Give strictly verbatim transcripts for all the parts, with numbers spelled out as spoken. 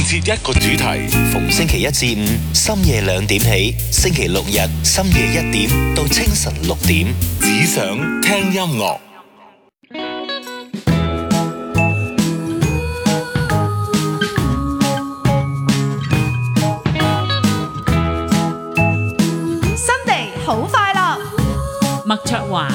設一個主題， 逢星期一至五深夜兩點起，星期六日深夜一點到清晨六點， 只想聽音樂。 好快樂， 麥卓華。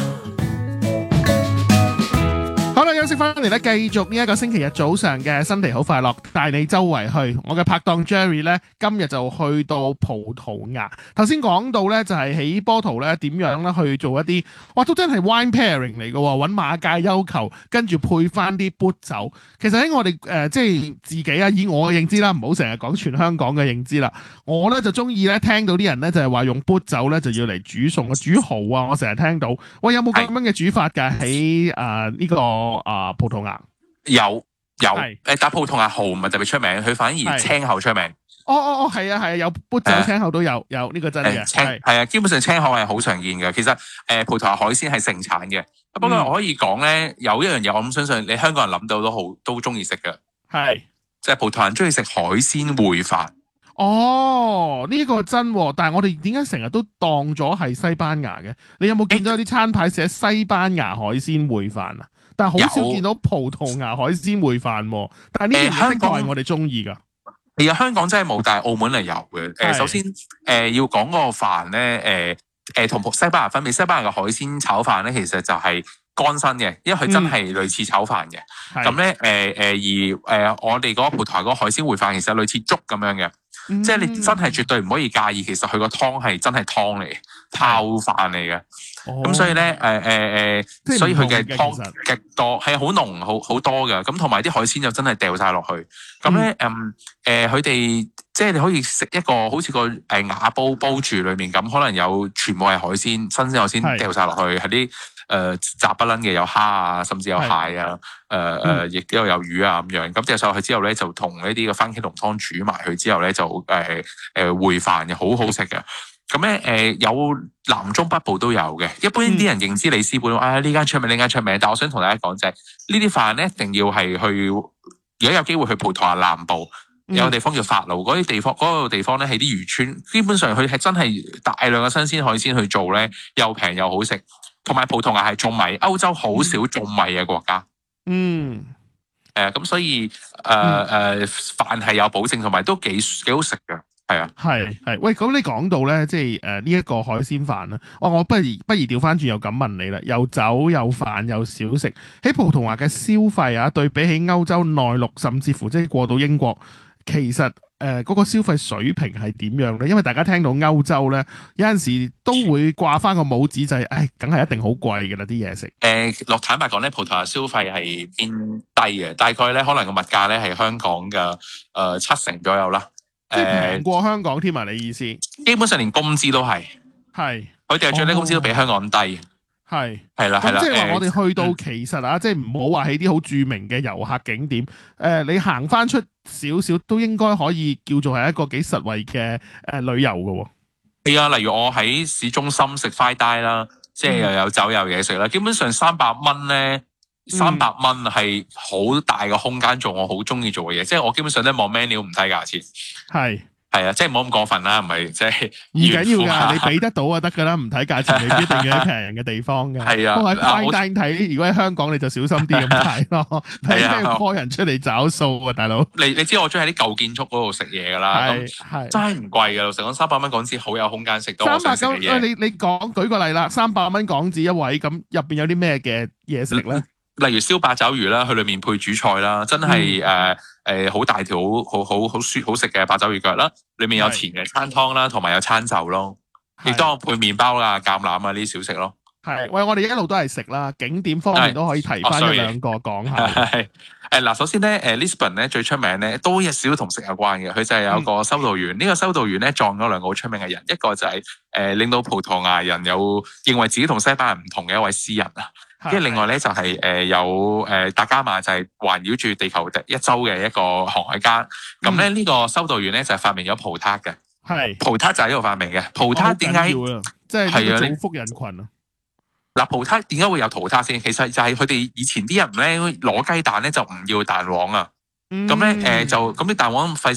好啦，休息翻嚟咧，繼續呢一個星期日早上嘅新地好快樂，帶你周圍去。我嘅拍檔 Jerry 咧，今日就去到葡萄牙。頭先講到咧，就係喺波圖咧點樣咧去做一啲，哇，都真係 wine pairing 嚟嘅喎，揾馬介休球，跟住配翻啲砵酒。其實喺我哋誒、呃、即係自己啊，以我嘅認知啦，唔好成日講全香港嘅認知啦。我咧就中意咧聽到啲人咧就係話用砵酒咧就要嚟煮餸啊，煮蠔啊，我成日聽到。喂，有冇咁樣嘅煮法㗎？喺誒呢個啊、呃、葡萄牙有有誒， 但葡萄牙蠔唔係特別出名，佢反而青口出名。 哦哦哦，係啊係啊，有砵酒青口都有有呢、呢個真嘅。 係係啊，基本上青口係好常見嘅。其實誒、呃、葡萄牙海鮮係盛產嘅。不過我可以講咧，有一樣嘢我諗相信你香港人諗到都好都中意食嘅，係即係葡萄牙人中意食海鮮燴飯。 哦，呢、呢個真喎，但係我哋點解成日都當咗係西班牙嘅？你有冇見到有啲餐牌寫西班牙海鮮燴飯啊？但係好少見到葡萄牙海鮮燴飯喎。但係呢啲香港係我哋中意㗎。 係啊，香港真係冇，但係澳門係有嘅。誒、呃，首先誒、呃、要講嗰個飯咧，誒誒同西班牙分別，西班牙嘅海鮮炒飯咧，其實就係乾身嘅，因為佢真係類似炒飯嘅。咁咧誒誒而誒、呃、我哋嗰個葡萄牙嗰個海鮮燴飯，其實類似粥咁樣嘅。嗯、即係你真係絕對唔可以介意，其實佢個湯係真係湯嚟嘅，泡飯嚟嘅。咁、哦、所以咧，誒誒誒，所以佢嘅湯極多，係好濃，好好多嘅。咁同埋啲海鮮就真係掉晒落去。咁咧，嗯誒，佢、呃、哋即係你可以食一個好似個誒瓦煲煲住裏面咁，可能有全部係海鮮，新鮮海鮮掉晒落去，係啲誒雜不楞嘅，有蝦啊，甚至有蟹啊，誒誒，亦都有有魚啊咁樣。咁掉晒落去之後咧，就同呢啲嘅番茄濃湯煮埋佢之後咧，就誒誒燴飯嘅，好好食嘅。咁咧誒有南中北部都有嘅。一般啲人認知里斯本，啊呢間出名，呢間出名。但我想同大家講就係、是、呢啲飯咧，一定要係去，如果有機會去葡萄牙南部，有個地方叫法魯，嗰啲地方嗰、那個地方咧係啲漁村，基本上佢係真係大量嘅新鮮海鮮去做咧，又平又好食。同埋葡萄牙係種米，歐洲好少種米嘅國家。嗯。誒咁、呃、所以誒誒、呃嗯、飯係有保證，同埋都幾幾好食嘅。係啊， 係係，喂，咁你講到咧，即係誒呢一個海鮮飯啦，哇！我不如不如調翻轉又咁問你啦，又酒又飯又小食，喺葡萄牙嘅消費啊，對比起歐洲內陸，甚至乎即係過到英國，其實誒嗰、呃那個消費水平係點樣咧？因為大家聽到歐洲咧，有陣時都會掛翻個帽子就係、是，唉，梗係一定好貴㗎啦啲嘢食。誒、 呃，落坦白講咧，葡萄牙消費係偏低嘅，大概咧可能個物價咧係香港嘅誒、呃、七成左右啦。 即係平過香港添啊！你意思？ 基本上連工資都係，係佢哋最低工資都比香港低，係係啦係啦。 咁即係話我哋去到其實啊，嗯、即係唔好話喺啲好著名嘅遊客景點，誒、呃，你行翻出少少都應該可以叫做係一個幾實惠嘅誒、呃、旅遊㗎喎。 係啊，例如我喺市中心食 fine dine 啦，即係又有酒又有嘢食啦，基本上三百蚊咧。三百蚊係好大嘅空間做我好中意做嘅嘢，即係我基本上都望 menu 唔睇價錢，係係啊，即係唔好咁過分啦，唔係即係唔緊要㗎，你俾得到就得㗎啦，唔睇價錢未必一定要喺平人嘅地方嘅，係啊，不過喺 fine dining 睇，如果喺香港你就小心啲咁睇咯，睇咩 call 人出嚟找數啊，大佬。 你你知我中意喺啲舊建築嗰度食嘢㗎啦，咁係真係唔貴㗎，老實講三百蚊港紙好有空間食到我想食嘅嘢。 你你講舉個例啦，三百蚊港紙一位，咁入邊有啲咩嘅嘢食咧？ 例如燒八爪魚啦，佢裏面配主菜啦，真係誒誒好大條好好好舒好食嘅八爪魚腳啦，裏面有甜嘅餐湯啦，同埋有餐酒咯，亦都有配麵包啦、橄欖啊呢啲小食咯。 係，喂，我哋一路都係食啦，景點方面都可以提翻一兩個講下。 係誒嗱，首先咧誒 Lisbon 咧最出名咧都有少少同食有關嘅，佢就係有個修道院。呢、嗯、個修道院咧撞咗兩個好出名嘅人，一個就係、是、誒、呃、令到葡萄牙人有認為自己同西班牙唔同嘅一位詩人啊。跟住另外咧就係、是、誒、呃、有誒達伽馬就係環繞住地球一周嘅一個航海家。咁咧呢個修道院咧就係發明咗葡撻嘅。係葡撻就喺呢度發明嘅。葡撻點解？ 即係造福人群啊！ 嗱，葡撻點解會有葡撻先？其實就係佢哋以前啲人咧攞雞蛋咧就唔要蛋黃啊。咁咧誒就咁啲蛋黃費